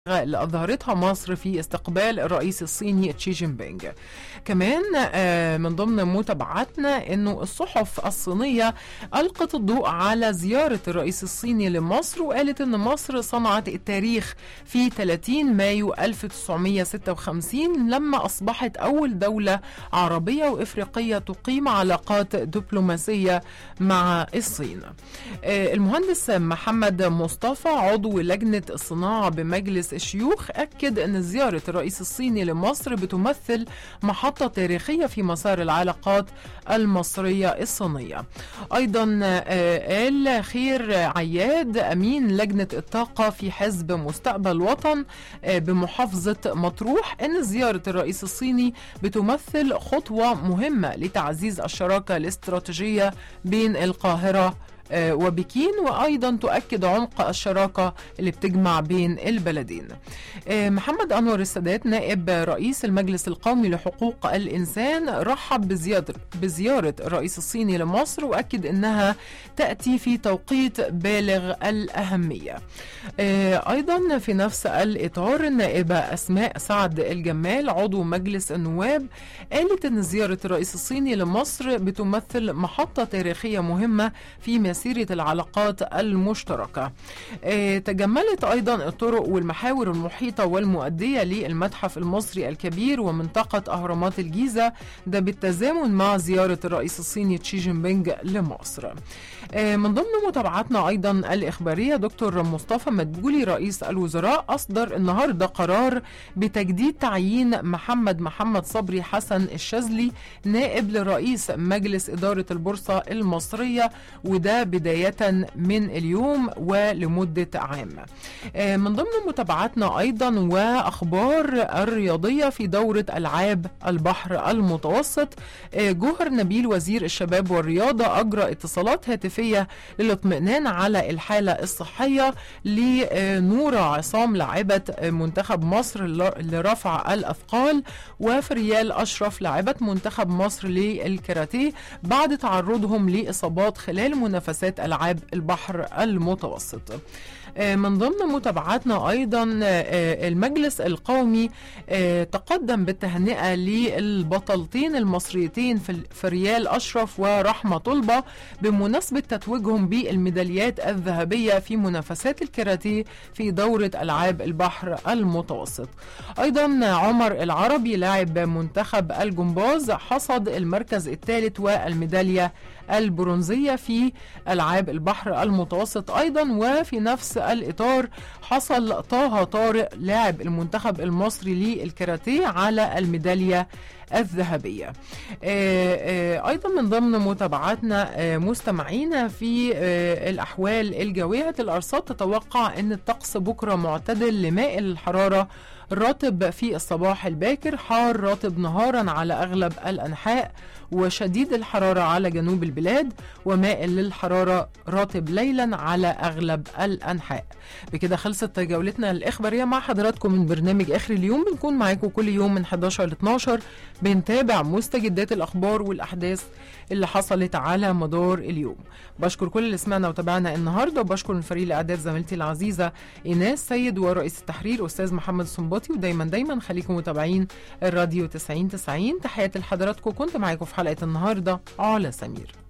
اللي أظهرتها مصر في استقبال الرئيس الصيني شي جين بينغ. كمان من ضمن متابعاتنا أنه الصحف الصينية ألقت الضوء على زيارة الرئيس الصيني لمصر، وقالت أن مصر صنعت التاريخ في 30 مايو 1956 لما أصبحت أول دولة عربية وإفريقية تقيم علاقات دبلوماسية مع الصين. المهندس محمد مصطفى عضو لجنة الصناعة بمجلس الشيوخ أكد أن زيارة الرئيس الصيني لمصر بتمثل محطة تاريخية في مسار العلاقات المصرية الصينية. أيضا قال خير عياد أمين لجنة الطاقة في حزب مستقبل وطن بمحافظة مطروح أن زيارة الرئيس الصيني بتمثل خطوة مهمة لتعزيز الشراكة الاستراتيجية بين القاهرة وبكين، وأيضا تؤكد عمق الشراكة اللي بتجمع بين البلدين. محمد أنور السادات نائب رئيس المجلس القومي لحقوق الإنسان رحب بزيارة الرئيس الصيني لمصر، وأكد أنها تأتي في توقيت بالغ الأهمية. أيضا في نفس الإطار النائبة أسماء سعد الجمال عضو مجلس النواب قالت أن زيارة الرئيس الصيني لمصر بتمثل محطة تاريخية مهمة في مسيرة العلاقات المشتركة. تجملت أيضا الطرق والمحاور المحيطة والمؤدية للمتحف المصري الكبير ومنطقة أهرامات الجيزة، ده بالتزامن مع زيارة الرئيس الصيني شي جين بينغ لمصر. من ضمن متابعاتنا أيضا الإخبارية دكتور مصطفى مدبولي رئيس الوزراء أصدر النهاردة قرار بتجديد تعيين محمد صبري حسن الشاذلي نائب لرئيس مجلس إدارة البورصة المصرية، وده بداية من اليوم ولمدة عام. من ضمن متابعاتنا أيضا وأخبار الرياضية في دورة ألعاب البحر المتوسط، جوهر نبيل وزير الشباب والرياضة أجرى اتصالات هاتفية للاطمئنان على الحالة الصحية لنورة عصام لاعبة منتخب مصر لرفع الأثقال، وفريال أشرف لاعبة منتخب مصر للكاراتيه بعد تعرضهم لإصابات خلال منافسات ألعاب البحر المتوسط. من ضمن متابعاتنا أيضا المجلس القومي تقدم بالتهنئة للبطلتين المصريتين في فريال أشرف ورحمة طلبة بمناسبة تتويجهم بالميداليات الذهبية في منافسات الكاراتيه في دورة ألعاب البحر المتوسط. أيضا عمر العربي لاعب منتخب الجمباز حصد المركز الثالث والميدالية البرونزية في ألعاب البحر المتوسط. أيضا وفي نفس الإطار حصل طه طارق لاعب المنتخب المصري للكاراتيه على الميدالية الذهبية. أيضا من ضمن متابعاتنا مستمعينا في الأحوال الجوية، الأرصاد تتوقع أن الطقس بكرة معتدل لمائل الحرارة رطب في الصباح الباكر، حار رطب نهارا على أغلب الأنحاء، وشديد الحرارة على جنوب البلاد، ومائل للحرارة رطب ليلا على أغلب الأنحاء. بكده خلصت جولتنا الإخبارية مع حضراتكم من برنامج آخر اليوم. بنكون معاكم كل يوم من 11 ل 12 بنتابع مستجدات الأخبار والأحداث اللي حصلت على مدار اليوم. بشكر كل اللي سمعنا وتابعنا النهاردة، وبشكر الفريق الإعداد زميلتي العزيزة إيناس سيد ورئيس التحرير أستاذ محمد الصنباطي. ودايما خليكم متابعين الراديو 90-90. تحياتي لحضراتكم، كنت معاكم في حلقة النهاردة علا سمير.